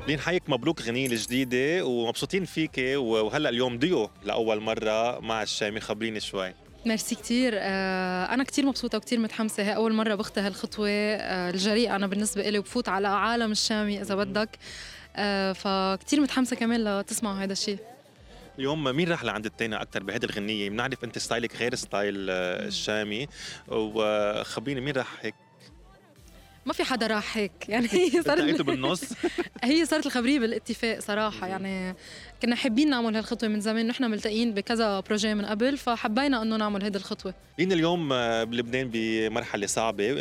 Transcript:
بنحييك، مبروك الغنية الجديدة ومبسوطين فيكي، وهلا اليوم ديو لأول مرة مع الشامي، خبريني شوي. ميرسي كتير. أنا كتير مبسوطة وكتير متحمسة، هي أول مرة باخد هالخطوة الجريئة أنا بالنسبة إلي، وبفوت على عالم الشامي إذا بدك. فكتير متحمسة كمان لتسمعوا هيدا الشي. اليوم مين راح لعند التاني أكتر بهيدي الغنية؟ بنعرف أنت ستايلك غير ستايل الشامي، وخبريني مين راح هيك؟ ما في حدا راح هيك يعني. هي التقيتوا صارت بالنص؟ هي صارت الخبرية بالاتفاق صراحة يعني. كنا حابين نعمل هالخطوة من زمان، نحن ملتقيين بكذا بروجي من قبل، فحبينا إنه نعمل هيدي الخطوة. لينا اليوم بلبنان بمرحلة صعبة،